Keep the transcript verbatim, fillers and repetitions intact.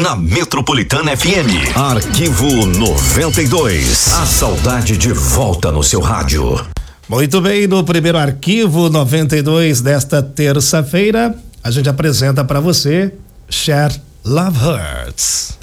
na Metropolitana F M. Arquivo noventa e dois. A saudade de volta no seu rádio. Muito bem, no primeiro Arquivo noventa e dois desta terça-feira, a gente apresenta para você Cher Love Hurts.